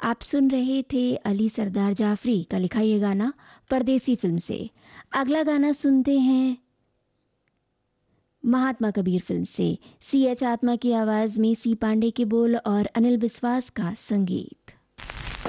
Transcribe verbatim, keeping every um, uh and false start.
आप सुन रहे थे अली सरदार जाफरी का लिखा ये गाना परदेसी फिल्म से। अगला गाना सुनते हैं महात्मा कबीर फिल्म से। सी एच आत्मा की आवाज में सी पांडे के बोल और अनिल बिस्वास का संगीत।